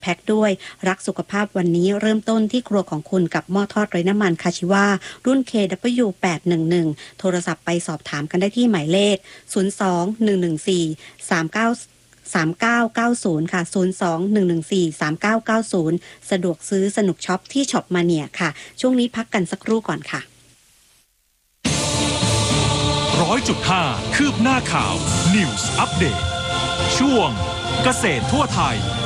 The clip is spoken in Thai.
แพ็คด้วยรักสุขภาพวันนี้เริ่มต้นที่ครัวของคุณกับหม้อทอดไร้น้ำมันคาชิวารุ่น KW811 โทรศัพท์ไปสอบถามกันได้ที่หมายเลข02-114-3990 ค่ะ02-114-3990สะดวกซื้อสนุกช็อปที่ช็อปมาเนียค่ะช่วงนี้พักกันสักครู่ก่อนค่ะ 100.5 คืบหน้าข่าว News Update ช่วงเกษตรทั่วไทย